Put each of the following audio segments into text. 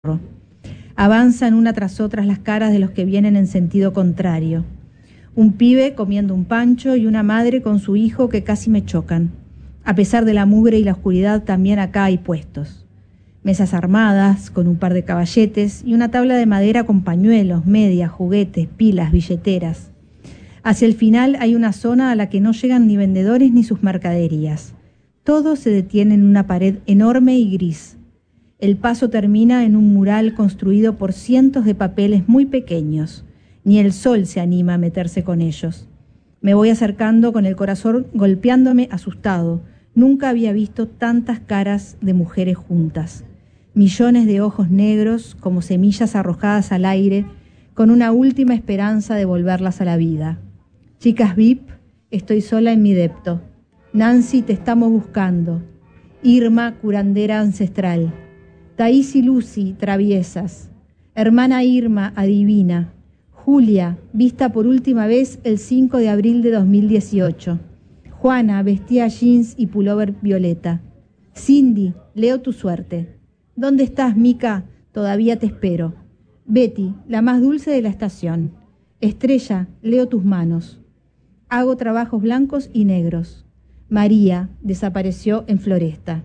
Avanzan una tras otra las caras de los que vienen en sentido contrario. Un pibe comiendo un pancho y una madre con su hijo que casi me chocan. A pesar de la mugre y la oscuridad, también acá hay puestos. Mesas armadas, con un par de caballetes y una tabla de madera con pañuelos, medias, juguetes, pilas, billeteras. Hacia el final hay una zona a la que no llegan ni vendedores ni sus mercaderías. Todo se detiene en una pared enorme y gris. El paso termina en un mural construido por cientos de papeles muy pequeños. Ni el sol se anima a meterse con ellos. Me voy acercando con el corazón golpeándome asustado. Nunca había visto tantas caras de mujeres juntas. Millones de ojos negros como semillas arrojadas al aire con una última esperanza de volverlas a la vida. Chicas VIP, estoy sola en mi depto. Nancy, te estamos buscando. Irma, curandera ancestral. Thaís y Lucy, traviesas. Hermana Irma, adivina. Julia, vista por última vez el 5 de abril de 2018. Juana, vestía jeans y pullover violeta. Cindy, leo tu suerte. ¿Dónde estás, Mica? Todavía te espero. Betty, la más dulce de la estación. Estrella, leo tus manos. Hago trabajos blancos y negros. María, desapareció en Floresta.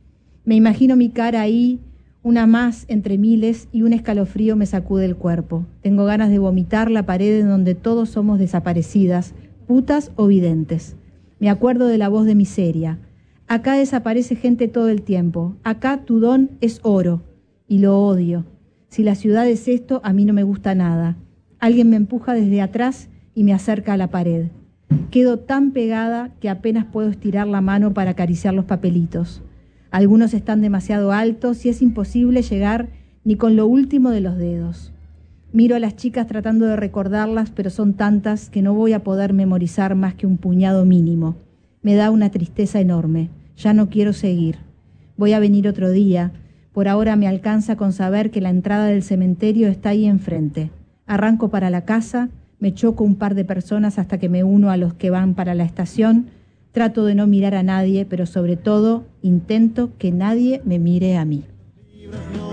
Me imagino mi cara ahí, una más entre miles, y un escalofrío me sacude el cuerpo. Tengo ganas de vomitar la pared en donde todos somos desaparecidas, putas o videntes. Me acuerdo de la voz de miseria. Acá desaparece gente todo el tiempo. Acá tu don es oro. Y lo odio. Si la ciudad es esto, a mí no me gusta nada. Alguien me empuja desde atrás y me acerca a la pared. Quedo tan pegada que apenas puedo estirar la mano para acariciar los papelitos. Algunos están demasiado altos y es imposible llegar ni con lo último de los dedos. Miro a las chicas tratando de recordarlas, pero son tantas que no voy a poder memorizar más que un puñado mínimo. Me da una tristeza enorme. Ya no quiero seguir. Voy a venir otro día. Por ahora me alcanza con saber que la entrada del cementerio está ahí enfrente. Arranco para la casa, me choco un par de personas hasta que me uno a los que van para la estación. Trato de no mirar a nadie, pero sobre todo intento que nadie me mire a mí.